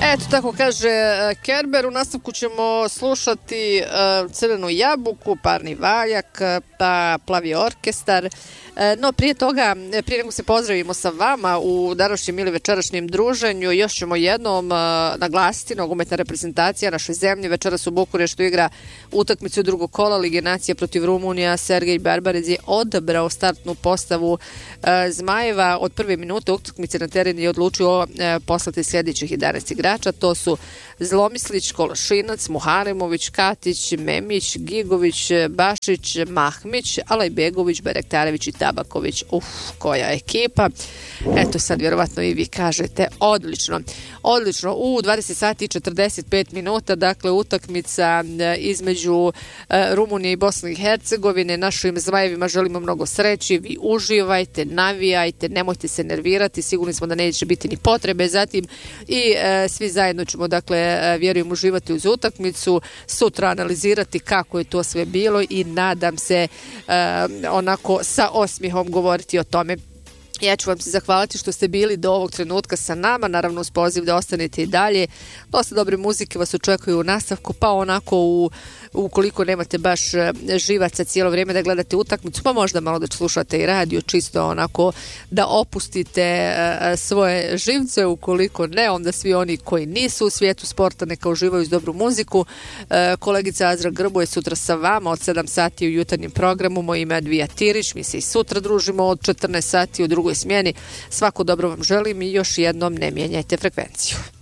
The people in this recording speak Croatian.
Eto, tako kaže Kerber. U nastavku ćemo slušati Crvenu jabuku, Parni valjak, pa Plavi orkestar. No prije toga, prije nego se pozdravimo sa vama u današnjem ili večerašnjem druženju, još ćemo jednom naglasiti nogometna reprezentacija naše zemlje. Večeras u Bukureštu igra utakmicu drugog kola Lige nacija protiv Rumunija. Sergej Barbarez je odabrao startnu postavu Zmajeva. Od prve minute utakmice na teren je odlučio poslati sljedećih 11 igrača. To su Zlomislić, Kološinac, Muharemović, Katić, Memić, Gigović, Bašić, Mahmić, Alajbegović, Berektarević i Tabaković. Koja ekipa. Eto, sad vjerovatno i vi kažete odlično. Odlično, u 20 sati i 45 minuta, dakle utakmica između Rumunije i Bosne i Hercegovine. Našim Zmajevima želimo mnogo sreći, vi uživajte, navijajte, nemojte se nervirati, sigurni smo da neće biti ni potrebe. Zatim i svi zajedno ćemo, dakle, vjerujem, uživati uz utakmicu, sutra analizirati kako je to sve bilo i nadam se onako sa osmihom govoriti o tome. Ja ću vam se zahvaliti što ste bili do ovog trenutka sa nama, naravno uz poziv da ostanete i dalje. Dosta dobre muzike vas očekuju u nastavku, pa onako ukoliko nemate baš živaca cijelo vrijeme da gledate utakmicu, pa možda malo da slušate i radio, čisto onako da opustite svoje živce. Ukoliko ne, onda svi oni koji nisu u svijetu sporta neka uživaju uz dobru muziku. Kolegica Azra Grbo je sutra sa vama od 7 sati u jutarnjem programu. Moje ime je Advija Tirić, mi se i sutra družimo od 14 sati u drugoj smjeni. Svako dobro vam želim i još jednom ne mijenjajte frekvenciju.